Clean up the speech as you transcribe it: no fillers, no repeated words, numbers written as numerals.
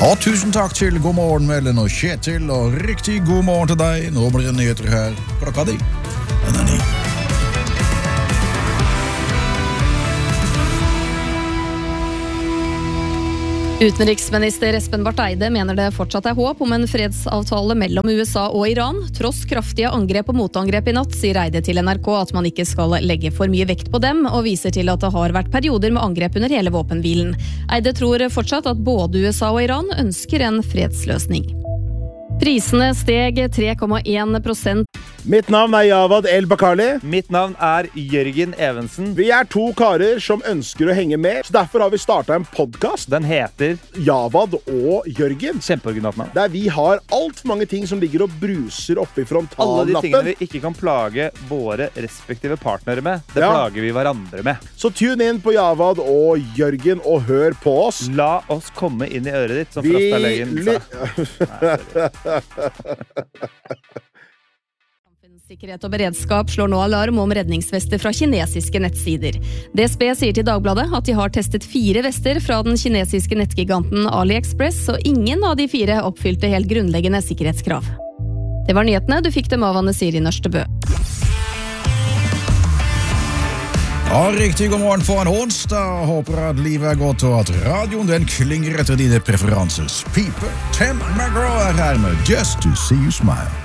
Og tusen takk til God morgen, Ellen og Kjetil, og riktig god morgen til deg. Nå blir det nyheter her. Klokka di. Den er 9. Utenriksminister Espen Barth Eide mener det fortsatt er håp om en fredsavtale mellom USA og Iran. Tross kraftige angrep og motangrep i natt, sier Eide til NRK at man ikke skal legge for mye vekt på dem, og viser til at det har vært perioder med angrep under hele våpenhvilen. Eide tror fortsatt at både USA og Iran ønsker en fredsløsning. Prisene steg 3,1%. Mitt navn er Javad El Bakali. Mitt navn er Jørgen Evensen. Vi er 2 karer som ønsker å henge med, så derfor har vi startet en podcast. Den heter Javad og Jørgen. Kjempeoriginalt navn. Der vi har alt for mange ting som ligger og bruser oppe i frontallappen. Alle de tingene vi ikke kan plage våre respektive partnere med, det plager vi hverandre med. Så tune inn på Javad og Jørgen og hør på oss. La oss komme inn i øret ditt, som Frastalegen sa. Sikkerhet og beredskap slår nå alarm om redningsvester fra kinesiske nettsider. DSB sier til Dagbladet at de har testet 4 vester fra den kinesiske nettgiganten AliExpress, og ingen av de 4 oppfylte helt grunnleggende sikkerhetskrav. Det var nyhetene, du fikk dem av Anne Siri Nørstebø. Ja, riktig god morgen for en onsdag. Håper at livet er godt og at radioen den klinger etter dine preferanser. Piper, Tim McGraw er her med Just to See You Smile.